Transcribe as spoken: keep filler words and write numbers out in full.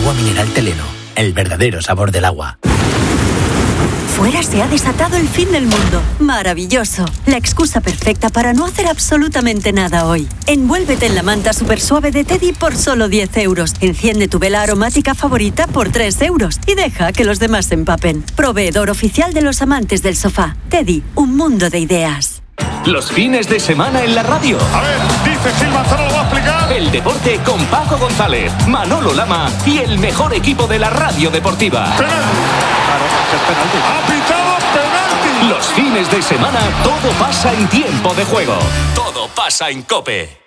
Agua mineral Teleno, el verdadero sabor del agua. Fuera se ha desatado el fin del mundo. Maravilloso. La excusa perfecta para no hacer absolutamente nada hoy. Envuélvete en la manta super suave de Teddy por solo diez euros. Enciende tu vela aromática favorita por tres euros. Y deja que los demás se empapen. Proveedor oficial de los amantes del sofá. Teddy, un mundo de ideas. Los fines de semana en la radio. A ver, dice Gil Manzano, lo va a explicar. El deporte con Paco González, Manolo Lama y el mejor equipo de la radio deportiva. Penalti. Claro, es penalti. Ha pitado penalti. Los fines de semana todo pasa en Tiempo de Juego. Todo pasa en COPE.